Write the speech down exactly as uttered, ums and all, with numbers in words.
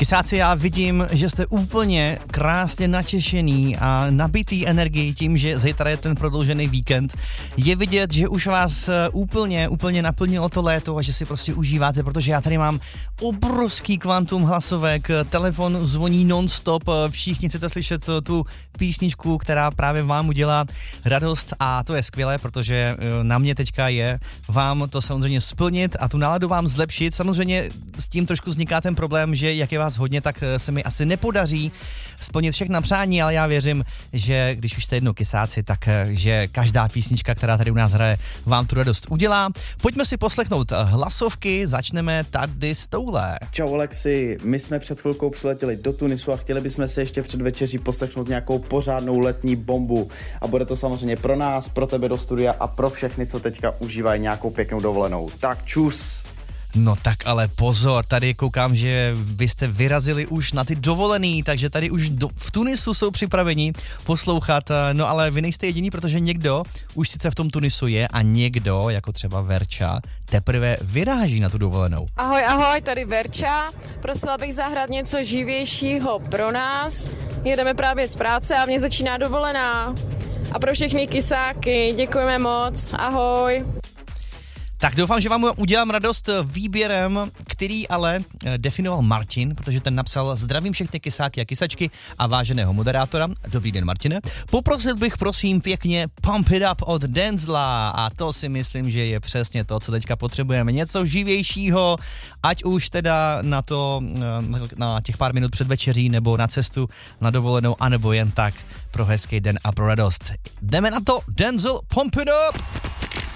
Kysáci, já vidím, že jste úplně krásně natěšený a nabitý energií tím, že zítra je ten prodloužený víkend. Je vidět, že už vás úplně, úplně naplnilo to léto a že si prostě užíváte, protože já tady mám obrovský kvantum hlasovek, telefon zvoní non-stop, všichni chcete slyšet tu písničku, která právě vám udělá radost a to je skvělé, protože na mě teďka je vám to samozřejmě splnit a tu náladu vám zlepšit. Samozřejmě s tím trošku vzniká ten problém, že jak je vás hodně, tak se mi asi nepodaří splnit všechna přání, ale já věřím, že když už jste jednou kysáci, tak že každá písnička, která tady u nás hraje, vám tu radost udělá. Pojďme si poslechnout hlasovky, začneme tady s touhle. Čau Alexi, my jsme před chvilkou přiletěli do Tunisu a chtěli bychom se ještě před večeří poslechnout nějakou pořádnou letní bombu a bude to samozřejmě pro nás, pro tebe do studia a pro všechny, co teďka užívají nějakou pěknou dovolenou. Tak čus! No tak ale pozor, tady koukám, že vy jste vyrazili už na ty dovolený, takže tady už do, v Tunisu jsou připraveni poslouchat, no ale vy nejste jediný, protože někdo už sice v tom Tunisu je a někdo, jako třeba Verča, teprve vyráží na tu dovolenou. Ahoj, ahoj, tady Verča, prosila bych zahrát něco živějšího pro nás, jedeme právě z práce a mě začíná dovolená a pro všechny kysáky děkujeme moc, ahoj. Tak doufám, že vám udělám radost výběrem, který ale definoval Martin, protože ten napsal: zdravím všechny kysáky a kysačky a váženého moderátora. Dobrý den, Martine. Poprosil bych prosím pěkně Pump It Up od Denzla a to si myslím, že je přesně to, co teďka potřebujeme. Něco živějšího, ať už teda na to, na těch pár minut před večeří nebo na cestu na dovolenou, anebo jen tak pro hezký den a pro radost. Jdeme na to, Denzel, Pump It Up!